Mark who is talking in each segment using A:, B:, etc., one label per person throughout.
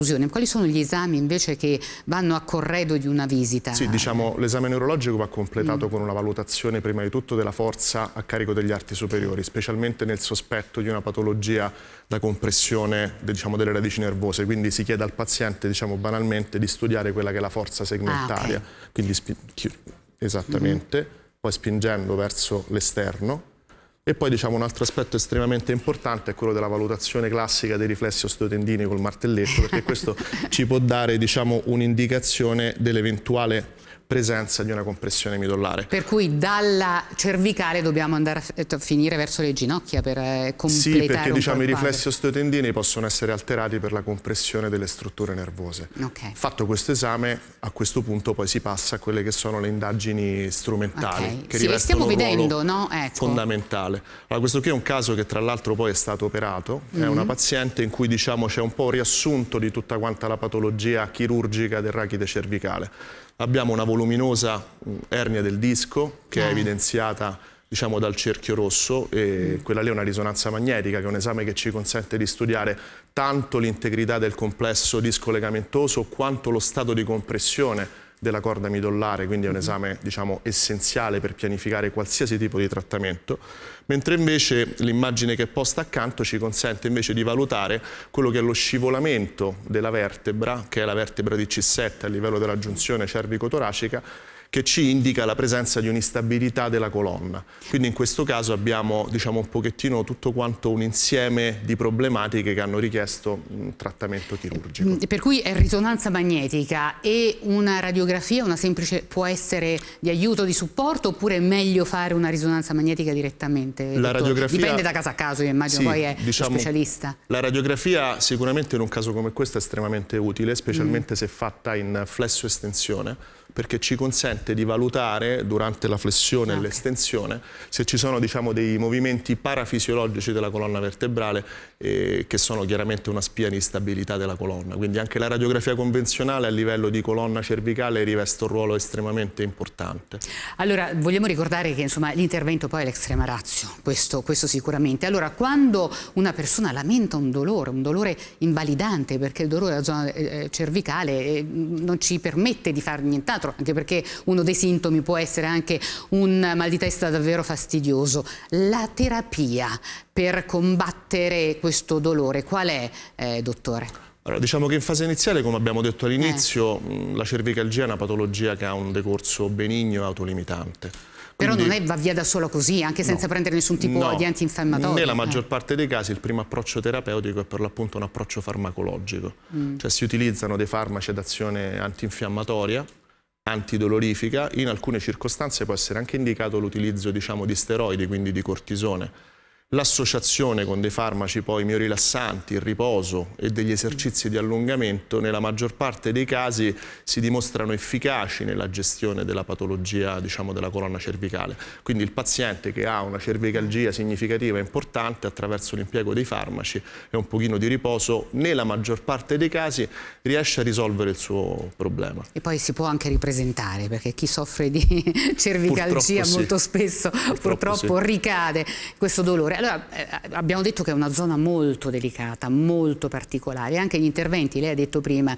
A: Quali sono gli esami invece che vanno a corredo di una visita?
B: Sì, diciamo, l'esame neurologico va completato con una valutazione prima di tutto della forza a carico degli arti superiori, specialmente nel sospetto di una patologia da compressione, diciamo, delle radici nervose. Quindi si chiede al paziente, diciamo, banalmente di studiare quella che è la forza segmentaria. Quindi esattamente, poi spingendo verso l'esterno. E poi, diciamo, un altro aspetto estremamente importante è quello della valutazione classica dei riflessi osteotendini col martelletto, perché questo ci può dare, diciamo, un'indicazione dell'eventuale presenza di una compressione midollare.
A: Per cui dalla cervicale dobbiamo andare a finire verso le ginocchia per completare
B: sì, perché diciamo, i
A: quadro.
B: riflessi osteotendini possono essere alterati per la compressione delle strutture nervose. Fatto questo esame, a questo punto poi si passa a quelle che sono le indagini strumentali, che rivestono un ruolo fondamentale. Allora, questo qui è un caso che tra l'altro poi è stato operato, è una paziente in cui, diciamo, c'è un po' un riassunto di tutta quanta la patologia chirurgica del rachide cervicale. Abbiamo una voluminosa ernia del disco che è evidenziata, diciamo, dal cerchio rosso, e quella lì è una risonanza magnetica, che è un esame che ci consente di studiare tanto l'integrità del complesso disco-legamentoso quanto lo stato di compressione della corda midollare, quindi è un esame, diciamo, essenziale per pianificare qualsiasi tipo di trattamento, mentre invece l'immagine che è posta accanto ci consente invece di valutare quello che è lo scivolamento della vertebra, che è la vertebra di C7 a livello della giunzione cervico-toracica, che ci indica la presenza di un'instabilità della colonna. Quindi in questo caso abbiamo, diciamo, un pochettino tutto quanto un insieme di problematiche che hanno richiesto un trattamento chirurgico.
A: Per cui è risonanza magnetica e una radiografia, una semplice, può essere di aiuto, di supporto, oppure è meglio fare una risonanza magnetica direttamente?
B: La radiografia,
A: dipende da caso a caso, io immagino, poi è
B: diciamo,
A: specialista.
B: La radiografia sicuramente in un caso come questo è estremamente utile, specialmente se fatta in flesso estensione, perché ci consente di valutare durante la flessione e l'estensione se ci sono, diciamo, dei movimenti parafisiologici della colonna vertebrale che sono chiaramente una spia di instabilità della colonna. Quindi anche la radiografia convenzionale a livello di colonna cervicale riveste un ruolo estremamente importante.
A: Allora, vogliamo ricordare che, insomma, l'intervento poi è l'extrema ratio, questo sicuramente. Allora, quando una persona lamenta un dolore invalidante, perché il dolore della zona cervicale non ci permette di fare nient'altro, anche perché uno dei sintomi può essere anche un mal di testa davvero fastidioso. La terapia per combattere questo dolore qual è, dottore?
B: Allora, diciamo che in fase iniziale, come abbiamo detto all'inizio, la cervicalgia è una patologia che ha un decorso benigno e autolimitante.
A: Però non va via da solo così, anche senza prendere nessun tipo di antinfiammatorio?
B: Nella maggior parte dei casi il primo approccio terapeutico è per l'appunto un approccio farmacologico. Cioè si utilizzano dei farmaci ad azione antinfiammatoria, antidolorifica. In alcune circostanze può essere anche indicato l'utilizzo, diciamo, di steroidi, quindi di cortisone. L'associazione con dei farmaci poi miorilassanti, il riposo e degli esercizi di allungamento nella maggior parte dei casi si dimostrano efficaci nella gestione della patologia, diciamo, della colonna cervicale. Quindi il paziente che ha una cervicalgia significativa e importante, attraverso l'impiego dei farmaci e un pochino di riposo, nella maggior parte dei casi riesce a risolvere il suo problema.
A: E poi si può anche ripresentare, perché chi soffre di cervicalgia molto spesso purtroppo ricade questo dolore. Allora, abbiamo detto che è una zona molto delicata, molto particolare. Anche gli interventi, lei ha detto prima,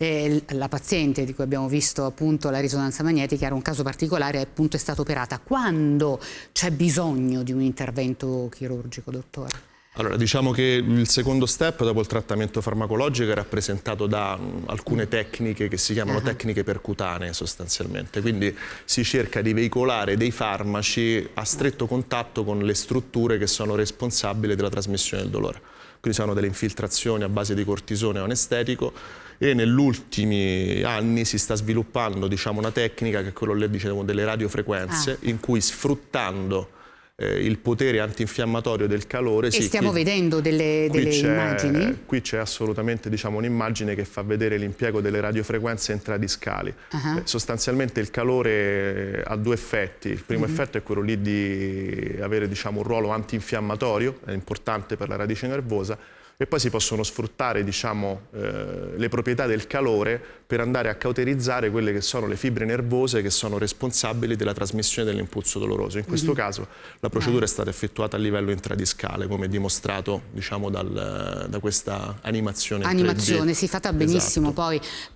A: la paziente di cui abbiamo visto appunto la risonanza magnetica era un caso particolare, appunto è stata operata. Quando c'è bisogno di un intervento chirurgico, dottore?
B: Allora, diciamo che il secondo step dopo il trattamento farmacologico è rappresentato da alcune tecniche che si chiamano tecniche percutanee sostanzialmente, quindi si cerca di veicolare dei farmaci a stretto contatto con le strutture che sono responsabili della trasmissione del dolore. Quindi sono delle infiltrazioni a base di cortisone o anestetico, e negli ultimi anni si sta sviluppando, diciamo, una tecnica che è quello lì, diciamo, delle radiofrequenze, in cui sfruttando il potere antinfiammatorio del calore.
A: E stiamo vedendo delle immagini?
B: Qui c'è assolutamente, diciamo, un'immagine che fa vedere l'impiego delle radiofrequenze intradiscali. Sostanzialmente il calore ha due effetti. Il primo effetto è quello lì di avere, diciamo, un ruolo antinfiammatorio, è importante per la radice nervosa, e poi si possono sfruttare, diciamo, le proprietà del calore per andare a cauterizzare quelle che sono le fibre nervose che sono responsabili della trasmissione dell'impulso doloroso. In questo caso la procedura è stata effettuata a livello intradiscale, come dimostrato, diciamo, da questa animazione in 3D.
A: Si è fatta benissimo, esatto. Poi